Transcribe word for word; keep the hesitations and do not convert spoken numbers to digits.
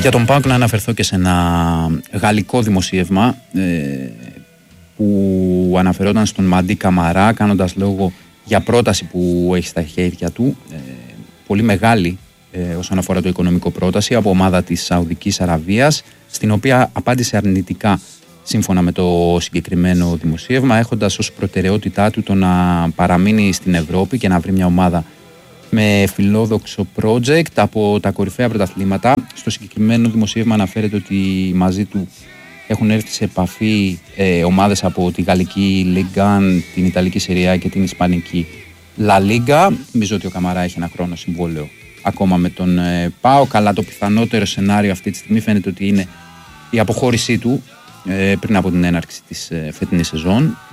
Για τον ΠΑΟΚ να αναφερθώ και σε ένα γαλλικό δημοσίευμα ε, που αναφερόταν στον Μαντί Καμαρά, κάνοντας λόγο για πρόταση που έχει στα χέρια του, ε, πολύ μεγάλη ε, όσον αφορά το οικονομικό πρόταση, από ομάδα της Σαουδικής Αραβίας, στην οποία απάντησε αρνητικά σύμφωνα με το συγκεκριμένο δημοσίευμα, έχοντας ως προτεραιότητά του το να παραμείνει στην Ευρώπη και να βρει μια ομάδα με φιλόδοξο project από τα κορυφαία πρωταθλήματα. Στο συγκεκριμένο δημοσίευμα αναφέρεται ότι μαζί του έχουν έρθει σε επαφή ε, ομάδες από τη Γαλλική Ligue ένα, την Ιταλική Serie A και την Ισπανική La Liga. Νομίζω ότι ο Καμαρά έχει ένα χρόνο συμβόλαιο ακόμα με τον ε, ΠΑΟΚ, αλλά το πιθανότερο σενάριο αυτή τη στιγμή φαίνεται ότι είναι η αποχώρησή του ε, πριν από την έναρξη της ε, φετινής σεζόν.